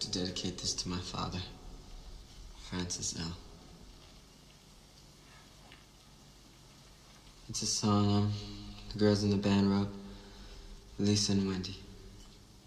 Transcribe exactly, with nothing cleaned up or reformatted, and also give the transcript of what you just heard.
to dedicate this to my father, Francis L. It's a song um, the girls in the band wrote, Lisa and Wendy.